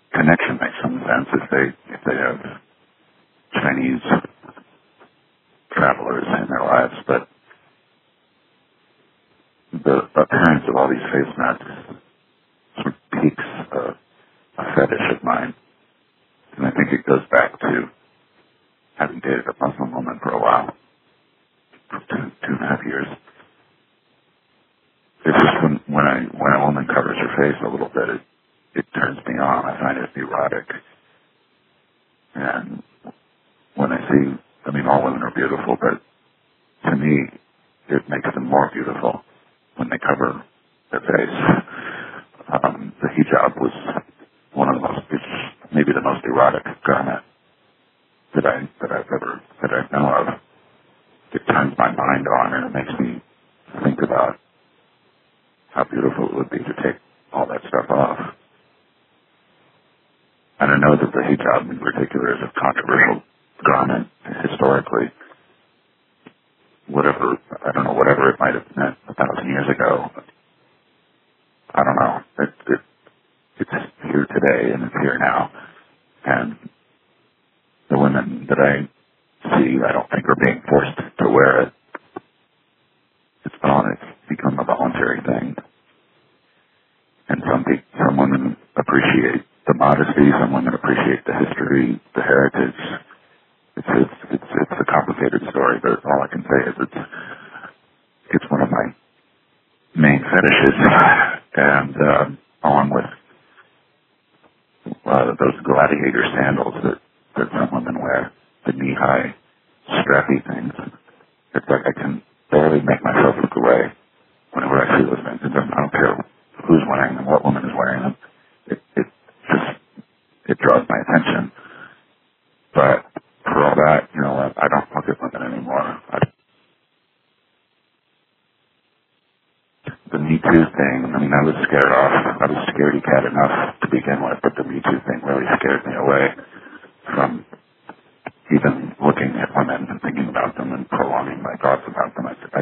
connection makes some sense if they have Chinese travelers in their lives, but the appearance of all these face masks sort of piques a fetish of mine, and I think it goes back to having dated a Muslim woman for a while, for two and a half years. It's just when a woman covers her face a little bit, it turns me on. I find it erotic. And when I see, I mean, all women are beautiful, but to me, it makes them more beautiful when they cover their face. The hijab was one of the most, it's maybe the most erotic garment that I know of. It turns my mind on, and it makes me think about how beautiful it would be to take all that stuff off. And I know that the hijab in particular is a controversial garment historically. I don't know, whatever it might have meant 1,000 years ago. I don't know. It's here today, and it's here now. And the women that I see, I don't think are being forced to wear it. It's become a voluntary thing. And some women appreciate the modesty, some women appreciate the history, the heritage. It's a complicated story, but all I can say is it's one of my main fetishes, and along with those gladiator sandals that some women wear, the knee-high, strappy things. It's like I can barely make myself look away whenever I see those things. I don't care who's wearing them, what woman is wearing them. It draws my attention. But for all that, I don't look at women anymore. The Me Too thing, I was scared off. I was scaredy cat enough to begin with, but the Me Too thing really scared me away from even looking at women and thinking about them and prolonging my thoughts about them. I